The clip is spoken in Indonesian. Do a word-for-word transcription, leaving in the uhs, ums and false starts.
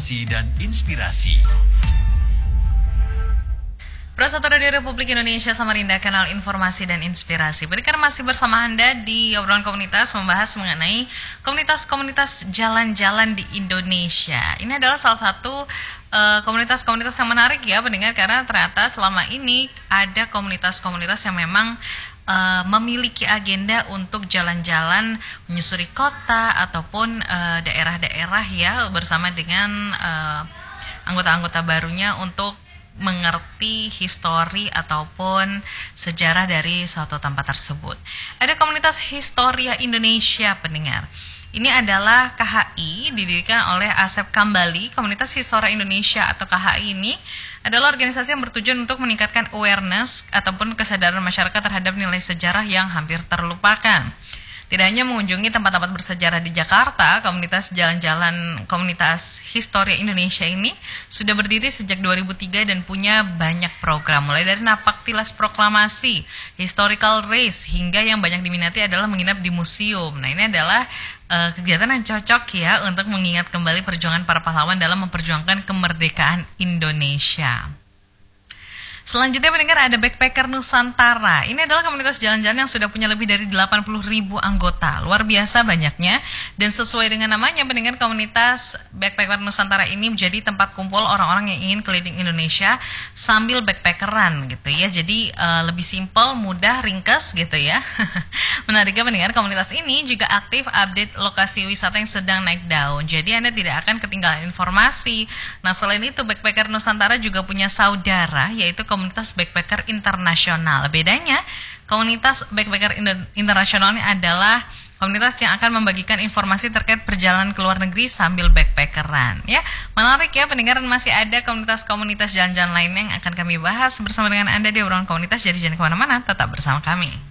informasi dan inspirasi. Prosesor Radio Republik Indonesia Samarinda, kanal informasi dan inspirasi. Berikan masih bersama Anda di obrolan komunitas, membahas mengenai komunitas-komunitas jalan-jalan di Indonesia. Ini adalah salah satu uh, komunitas-komunitas yang menarik ya pendengar, karena ternyata selama ini ada komunitas-komunitas yang memang uh, memiliki agenda untuk jalan-jalan menyusuri kota ataupun uh, daerah-daerah ya, bersama dengan uh, anggota-anggota barunya untuk mengerti histori ataupun sejarah dari suatu tempat tersebut. Ada komunitas Historia Indonesia pendengar. Ini adalah K H I, didirikan oleh Asep Kambali. Komunitas Historia Indonesia atau K H I ini adalah organisasi yang bertujuan untuk meningkatkan awareness ataupun kesadaran masyarakat terhadap nilai sejarah yang hampir terlupakan. Tidak hanya mengunjungi tempat-tempat bersejarah di Jakarta, komunitas jalan-jalan komunitas Historia Indonesia ini sudah berdiri sejak dua ribu tiga dan punya banyak program, mulai dari napaktilas proklamasi, historical race, hingga yang banyak diminati adalah menginap di museum. Nah, ini adalah uh, kegiatan yang cocok ya untuk mengingat kembali perjuangan para pahlawan dalam memperjuangkan kemerdekaan Indonesia. Selanjutnya pendengar, ada Backpacker Nusantara. Ini adalah komunitas jalan-jalan yang sudah punya lebih dari delapan puluh ribu anggota. Luar biasa banyaknya. Dan sesuai dengan namanya pendengar, komunitas Backpacker Nusantara ini menjadi tempat kumpul orang-orang yang ingin keliling Indonesia sambil backpackeran gitu ya. Jadi uh, lebih simpel, mudah, ringkas gitu ya. Menariknya pendengar, komunitas ini juga aktif update lokasi wisata yang sedang naik daun. Jadi Anda tidak akan ketinggalan informasi. Nah, selain itu Backpacker Nusantara juga punya saudara, yaitu komunitas backpacker internasional. Bedanya, komunitas backpacker internasional ini adalah komunitas yang akan membagikan informasi terkait perjalanan ke luar negeri sambil backpackeran. Ya, menarik ya pendengar, masih ada komunitas-komunitas jalan-jalan lainnya yang akan kami bahas bersama dengan Anda di obrolan komunitas. Jadi jangan kemana-mana, tetap bersama kami.